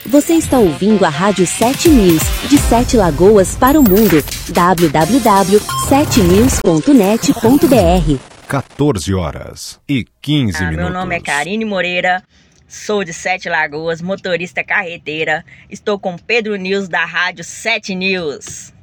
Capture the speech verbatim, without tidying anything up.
Você está ouvindo a Rádio sete News, de Sete Lagoas para o mundo. w w w ponto sete news ponto net ponto b r. quatorze horas e quinze ah, minutos. Meu nome é Karine Moreira, sou de Sete Lagoas, motorista carreteira. Estou com Pedro News da Rádio sete News.